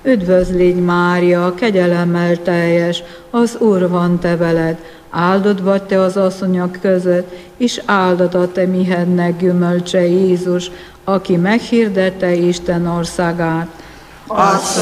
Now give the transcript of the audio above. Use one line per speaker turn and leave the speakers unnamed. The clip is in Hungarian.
Üdvözl légy Mária, kegyelemmel teljes, az Úr van te veled, áldott vagy te az asszonyok között, és áldott a te mihednek gyümölcse Jézus, aki meghirdette Isten országát.